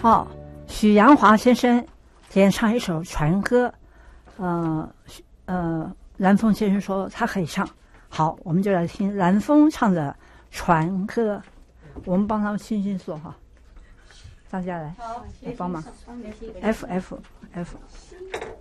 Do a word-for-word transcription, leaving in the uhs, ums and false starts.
哦，许阳华先生演唱一首船歌，呃呃，蓝峰先生说他可以唱，好，我们就来听蓝峰唱的船歌，我们帮他们星星说哈，大家来来帮忙 ，F F F。